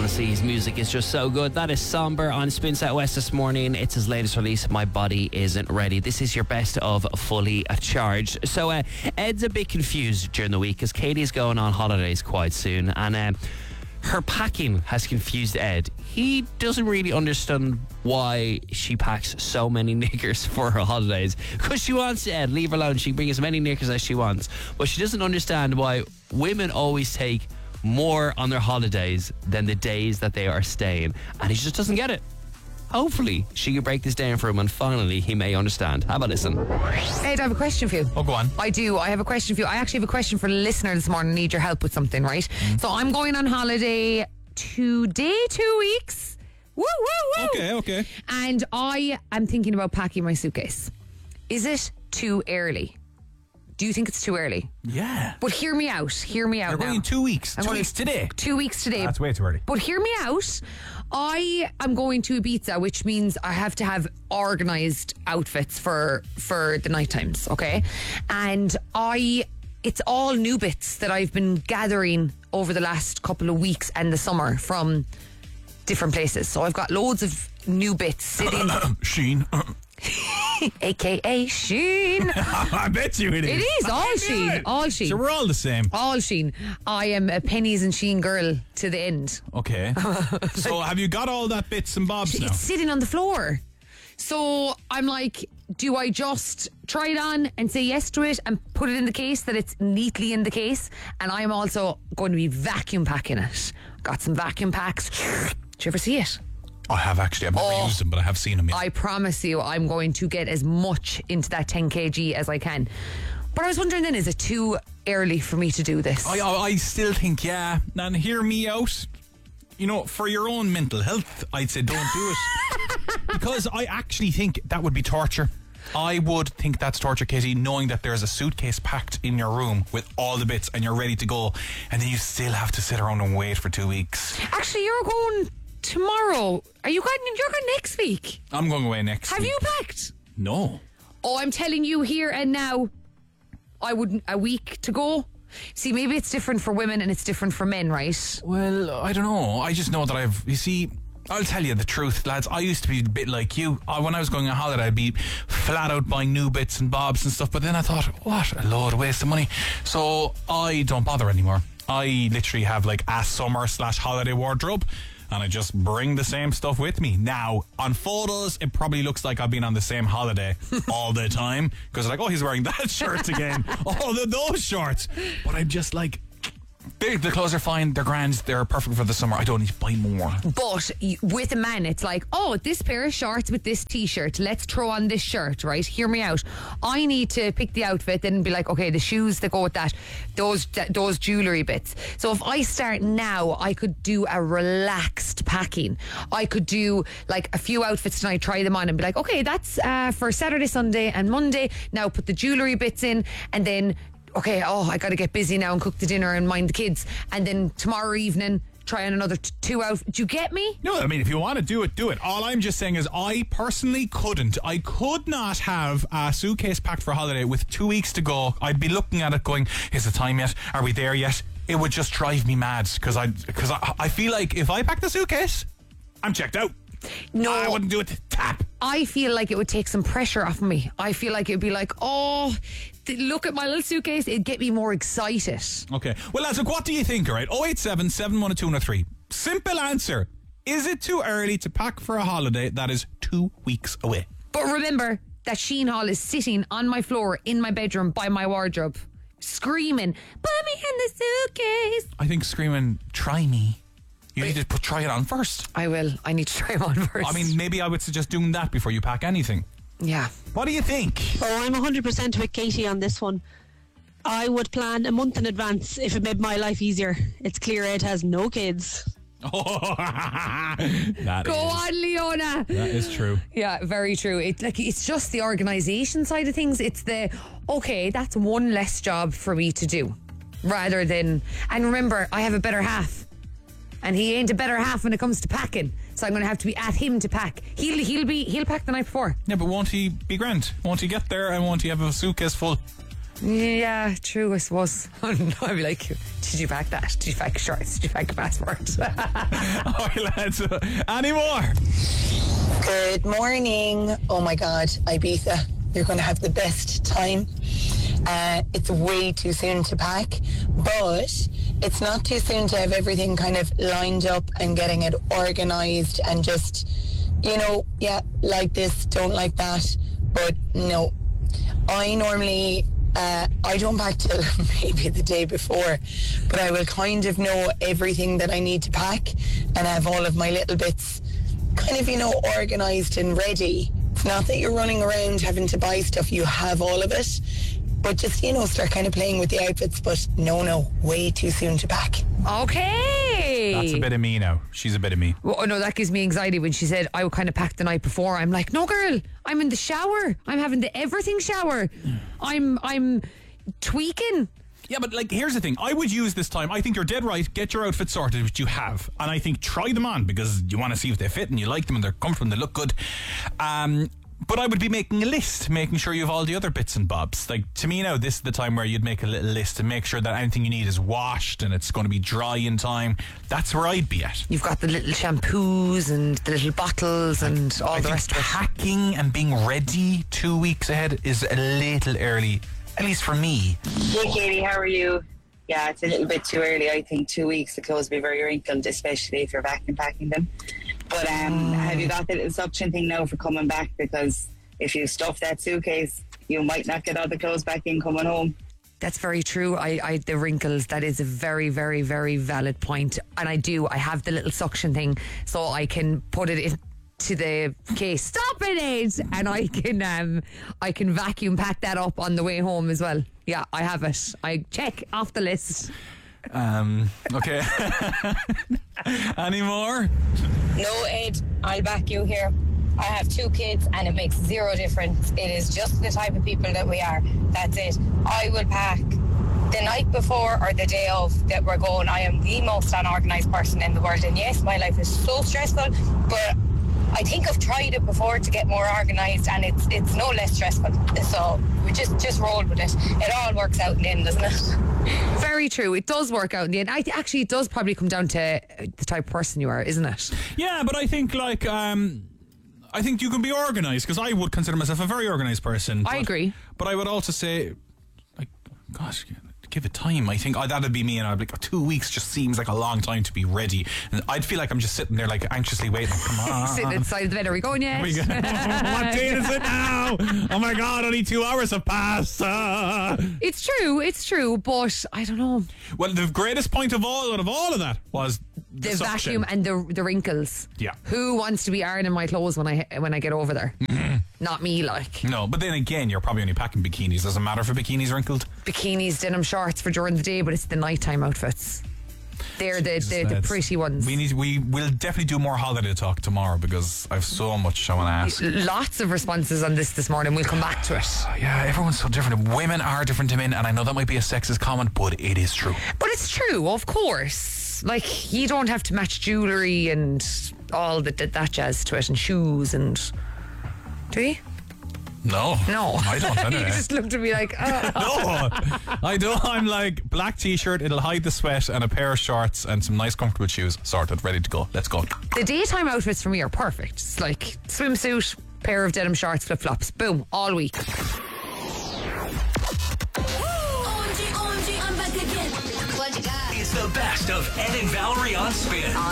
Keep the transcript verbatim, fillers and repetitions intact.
honestly, his music is just so good. That is Somber on Spin South West this morning. It's his latest release, My Body Isn't Ready. This is your best of Fully Charged. So uh, Ed's a bit confused during the week because Katie's going on holidays quite soon, and uh, her packing has confused Ed. He doesn't really understand why she packs so many knickers for her holidays, because she wants to, Ed, leave her alone. She can bring as many knickers as she wants, but she doesn't understand why women always take more on their holidays than the days that they are staying, and he just doesn't get it. Hopefully she can break this down for him, and finally he may understand. How about listen? Ed, I have a question for you. Oh, go on. I do. I have a question for you. I actually have a question for the listener this morning. I need your help with something, right? Mm. So I'm going on holiday today, two weeks. Woo, woo, woo. Okay, okay. And I am thinking about packing my suitcase. Is it too early? Do you think it's too early? Yeah. But hear me out. Hear me out. You're now. going in two weeks. I'm two going weeks today. Two weeks today. That's way too early. But hear me out. I am going to Ibiza, which means I have to have organised outfits for for the night times, okay? And I, it's all new bits that I've been gathering over the last couple of weeks and the summer from different places. So I've got loads of new bits sitting. Sheen. A K A Sheen. I bet you it is. It is all Sheen. It. All Sheen. So we're all the same. All Sheen. I am a pennies and Sheen girl to the end. Okay. So have you got all that bits and bobs now? It's sitting on the floor. So I'm like, do I just try it on and say yes to it and put it in the case that it's neatly in the case? And I'm also going to be vacuum packing it. Got some vacuum packs. Did you ever see it? I have actually. I've never Oh, used them, but I have seen them. Yeah. I promise you, I'm going to get as much into that ten kilograms as I can. But I was wondering then, is it too early for me to do this? I, I, I still think, yeah. And hear me out. You know, for your own mental health, I'd say don't do it. Because I actually think that would be torture. I would think that's torture, Katie, knowing that there's a suitcase packed in your room with all the bits and you're ready to go, and then you still have to sit around and wait for two weeks. Actually, you're going tomorrow. Are you going? You're going next week. I'm going away next Have week. you packed? No. Oh, I'm telling you here and now, I wouldn't. A week to go. See, maybe it's different for women and it's different for men, right? Well, I don't know. I just know that I've, you see, I'll tell you the truth, lads. I used to be a bit like you. I, when I was going on holiday, I'd be flat out buying new bits and bobs and stuff. But then I thought, what a load of waste of money. So I don't bother anymore. I literally have like a summer slash holiday wardrobe, and I just bring the same stuff with me. Now, on photos, it probably looks like I've been on the same holiday all the time, because like, oh, he's wearing that shirt again. Oh, the, those shorts. But I'm just like, they, the clothes are fine, they're grand, they're perfect for the summer. I don't need to buy more. But with a man, it's like, oh, this pair of shorts with this t-shirt, let's throw on this shirt, right? Hear me out. I need to pick the outfit and be like, okay, the shoes that go with that, those those jewellery bits. So if I start now, I could do a relaxed packing. I could do like a few outfits tonight, try them on and be like, okay, that's uh, for Saturday, Sunday and Monday. Now put the jewellery bits in, and then okay, oh, I got to get busy now and cook the dinner and mind the kids. And then tomorrow evening, try on another t- two out. Do you get me? No, I mean, if you want to do it, do it. All I'm just saying is I personally couldn't. I could not have a suitcase packed for holiday with two weeks to go. I'd be looking at it going, is the time yet? Are we there yet? It would just drive me mad, because I, because I, I feel like if I pack the suitcase, I'm checked out. No. I wouldn't do it. Tap. I feel like it would take some pressure off me. I feel like it would be like, oh, th- look at my little suitcase. It'd get me more excited. Okay. Well, lads, look, what do you think, all right? oh eight seven, seven one two, one oh three. Simple answer. Is it too early to pack for a holiday that is two weeks away? But remember that Sheen Hall is sitting on my floor in my bedroom by my wardrobe, screaming, put me in the suitcase. I think screaming, try me. You need to put, try it on first. I will. I need to try them on first. I mean, maybe I would suggest doing that before you pack anything. Yeah. What do you think? Oh, I'm one hundred percent with Katie on this one. I would plan a month in advance if it made my life easier. It's clear Ed has no kids. Oh, that Go is, on, Leona. That is true. Yeah, very true. It, like, it's just the organisation side of things. It's the, okay, that's one less job for me to do. Rather than, and remember, I have a better half. And he ain't a better half when it comes to packing. So I'm going to have to be at him to pack. He'll he'll be he'll pack the night before. Yeah, but won't he be grand? Won't he get there and won't he have a suitcase full? Yeah, true, I suppose. I'd be like, did you pack that? Did you pack shorts? Did you pack a passport? All right, lads. Uh, any more? Good morning. Oh my God, Ibiza. You're going to have the best time. Uh, it's way too soon to pack, but it's not too soon to have everything kind of lined up and getting it organised and just, you know, yeah, like this, don't like that. But no, I normally, uh, I don't pack till maybe the day before, but I will kind of know everything that I need to pack and have all of my little bits kind of, you know, organised and ready. It's not that you're running around having to buy stuff, you have all of it. But just, you know, start kind of playing with the outfits. But no, no, way too soon to pack. Okay. That's a bit of me now. She's a bit of me. Well, no, that gives me anxiety when she said I would kind of pack the night before. I'm like, no, girl, I'm in the shower. I'm having the everything shower. I'm, I'm tweaking. Yeah, but like, here's the thing. I would use this time. I think you're dead right. Get your outfit sorted, which you have. And I think try them on because you want to see if they fit and you like them and they're comfortable and they look good. Um... But I would be making a list, making sure you have all the other bits and bobs. Like, to me now, this is the time where you'd make a little list and make sure that anything you need is washed and it's going to be dry in time. That's where I'd be at. You've got the little shampoos and the little bottles and all I the think rest of it. packing and being ready two weeks ahead is a little early, at least for me. Hey Katie, how are you? Yeah, it's a little bit too early. I think two weeks the clothes will be very wrinkled, especially if you're vacuum packing them. But um, have you got the little suction thing now for coming back? Because if you stuff that suitcase, you might not get all the clothes back in coming home. That's very true. I, I, the wrinkles, that is a very, very, very valid point. And I do, I have the little suction thing so I can put it into the case. Stop it, Ed! And I can, um, I can vacuum pack that up on the way home as well. Yeah, I have it. I check off the list. Um, okay. Any more? No, Ed, I'll back you here. I have two kids and it makes zero difference. It is just the type of people that we are. That's it. I will pack the night before or the day of that we're going. I am the most unorganised person in the world. And yes, my life is so stressful, but I think I've tried it before to get more organised and it's it's no less stressful. So we just, just roll with it. It all works out in the end, doesn't it? Very true. It does work out in the end. I th- actually, it does probably come down to the type of person you are, isn't it? Yeah, but I think like um, I think you can be organised because I would consider myself a very organised person. I but, agree. But I would also say, like, gosh, give it time. I think oh, that'd be me, and I'd be like, two weeks just seems like a long time to be ready. And I'd feel like I'm just sitting there, like anxiously waiting. Come on, Sitting inside the bed. Are we going yet? We go- what day is it now? Oh my God, only two hours have passed. Ah. It's true. It's true. But I don't know. Well, the greatest point of all out of all of that was The, the suction. vacuum and the the wrinkles. Yeah. Who wants to be ironing my clothes when I when I get over there? Not me, like. No, but then again, you're probably only packing bikinis. Doesn't matter if a bikini's wrinkled. Bikinis, denim shorts for during the day, but it's the nighttime outfits. They're the, the, the Lads, pretty ones. We need. We will definitely do more holiday talk tomorrow because I've so much I want to ask. Lots of responses on this this morning. We'll come back to it. Yeah, everyone's so different. Women are different to men, and I know that might be a sexist comment, but it is true. But it's true, of course. Like, you don't have to match jewellery and all the, that, that jazz to it, and shoes and... Do you? No. No. I don't. Anyway. You just looked at me like... Uh. No, I don't. I'm like, black t-shirt, it'll hide the sweat, and a pair of shorts and some nice comfortable shoes. Sorted, ready to go. Let's go. The daytime outfits for me are perfect. It's like swimsuit, pair of denim shorts, flip-flops. Boom, all week. O M G, O M G, I'm back again. What you got? It's the best of Ed and Valerie on Spin.